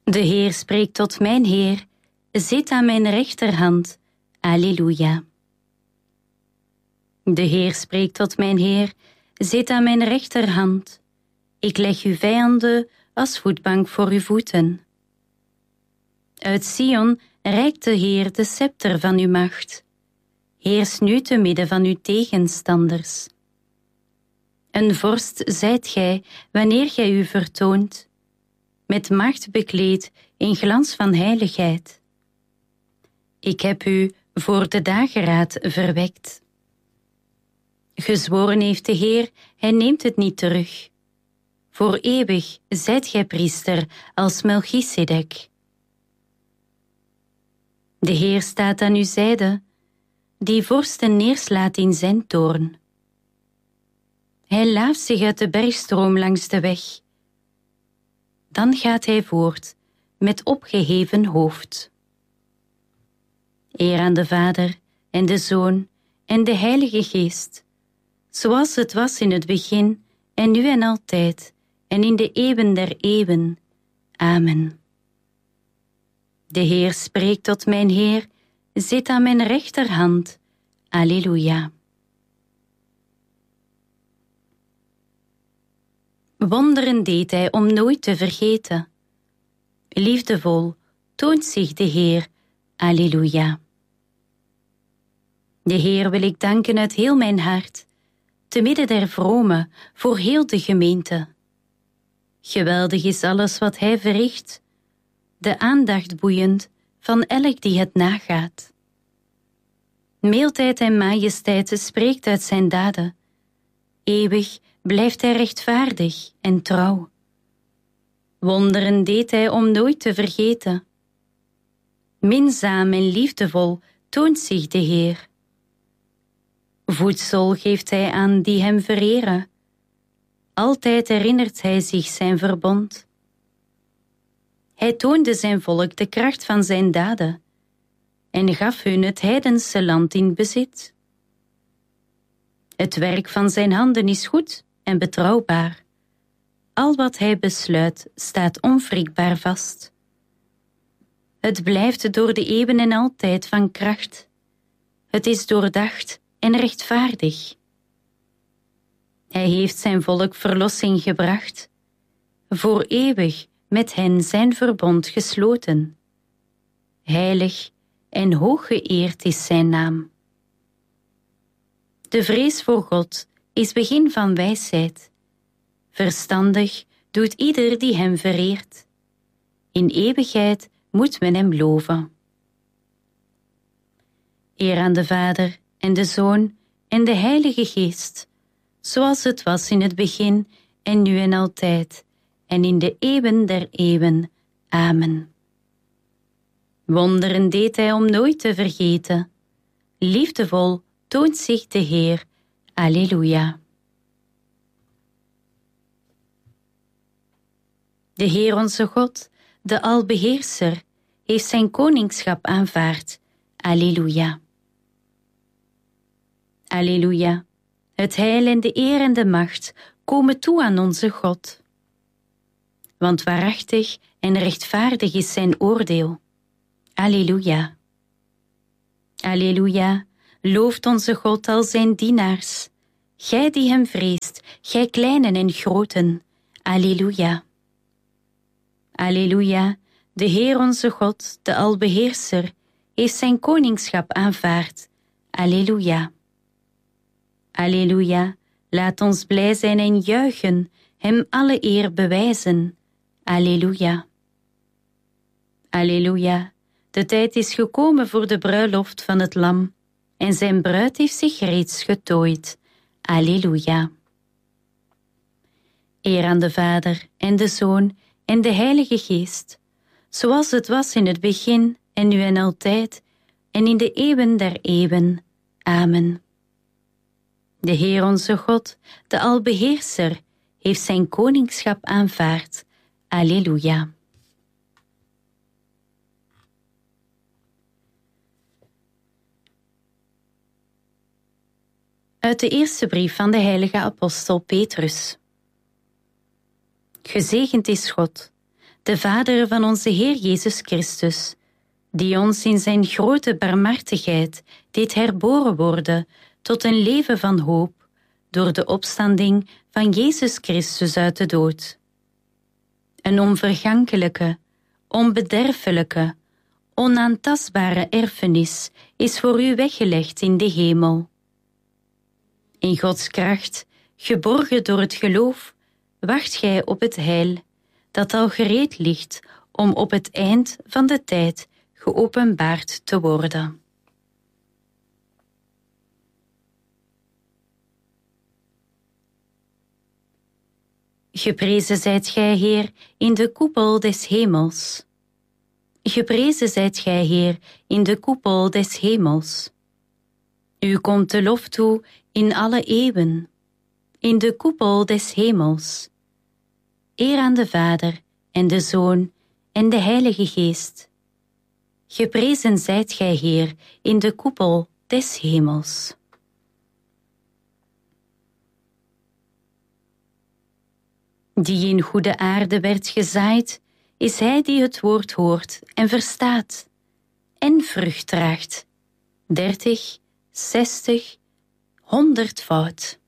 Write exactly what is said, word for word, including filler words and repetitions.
De Heer spreekt tot mijn Heer, zit aan mijn rechterhand. Alleluia. De Heer spreekt tot mijn Heer, zit aan mijn rechterhand. Ik leg uw vijanden als voetbank voor uw voeten. Uit Sion reikt de Heer de scepter van uw macht. Heers nu te midden van uw tegenstanders. Een vorst zijt gij wanneer gij u vertoont, met macht bekleed in glans van heiligheid. Ik heb u voor de dageraad verwekt. Gezworen heeft de Heer, hij neemt het niet terug. Voor eeuwig zijt gij priester als Melchisedek. De Heer staat aan uw zijde, die vorsten neerslaat in zijn toorn. Hij laaft zich uit de bergstroom langs de weg. Dan gaat hij voort met opgeheven hoofd. Eer aan de Vader en de Zoon en de Heilige Geest, zoals het was in het begin en nu en altijd en in de eeuwen der eeuwen. Amen. De Heer spreekt tot mijn Heer, zit aan mijn rechterhand. Alleluia. Wonderen deed hij om nooit te vergeten. Liefdevol toont zich de Heer. Alleluia. De Heer wil ik danken uit heel mijn hart, te midden der vromen, voor heel de gemeente. Geweldig is alles wat hij verricht, de aandacht boeiend van elk die het nagaat. Mildheid en majesteit spreekt uit zijn daden. Eeuwig blijft hij rechtvaardig en trouw. Wonderen deed hij om nooit te vergeten. Minzaam en liefdevol toont zich de Heer. Voedsel geeft hij aan die hem vereren. Altijd herinnert hij zich zijn verbond. Hij toonde zijn volk de kracht van zijn daden en gaf hun het heidense land in bezit. Het werk van zijn handen is goed en betrouwbaar. Al wat hij besluit staat onwrikbaar vast. Het blijft door de eeuwen en altijd van kracht. Het is doordacht en rechtvaardig. Hij heeft zijn volk verlossing gebracht, voor eeuwig met hen zijn verbond gesloten. Heilig en hoog geëerd is zijn naam. De vrees voor God is begin van wijsheid. Verstandig doet ieder die hem vereert. In eeuwigheid moet men hem loven. Eer aan de Vader en de Zoon en de Heilige Geest, zoals het was in het begin en nu en altijd, en in de eeuwen der eeuwen. Amen. Wonderen deed hij om nooit te vergeten. Liefdevol toont zich de Heer. Alleluia. De Heer onze God, de Albeheerser, heeft zijn koningschap aanvaard. Alleluia. Alleluia. Het heil en de eer en de macht komen toe aan onze God. Want waarachtig en rechtvaardig is zijn oordeel. Alleluia. Alleluia. Looft onze God al zijn dienaars. Gij die hem vreest, gij kleinen en groten. Alleluia. Alleluia. De Heer onze God, de Albeheerser, heeft zijn koningschap aanvaard. Alleluia. Alleluia. Laat ons blij zijn en juichen, hem alle eer bewijzen. Alleluia. Alleluia. De tijd is gekomen voor de bruiloft van het lam, en zijn bruid heeft zich reeds getooid. Alleluia. Eer aan de Vader en de Zoon en de Heilige Geest, zoals het was in het begin en nu en altijd, en in de eeuwen der eeuwen. Amen. De Heer onze God, de Albeheerser, heeft zijn koningschap aanvaard. Alleluia. Uit de eerste brief van de heilige apostel Petrus. Gezegend is God, de Vader van onze Heer Jezus Christus, die ons in zijn grote barmhartigheid deed herboren worden tot een leven van hoop door de opstanding van Jezus Christus uit de dood. Een onvergankelijke, onbederfelijke, onaantastbare erfenis is voor u weggelegd in de hemel. In Gods kracht, geborgen door het geloof, wacht gij op het heil, dat al gereed ligt om op het eind van de tijd geopenbaard te worden. Geprezen zijt gij, Heer, in de koepel des hemels. Geprezen zijt gij, Heer, in de koepel des hemels. U komt de lof toe in alle eeuwen, in de koepel des hemels. Eer aan de Vader en de Zoon en de Heilige Geest. Geprezen zijt gij, Heer, in de koepel des hemels. Die in goede aarde werd gezaaid, is hij die het woord hoort en verstaat, en vrucht draagt, dertig, zestig, honderdvoud.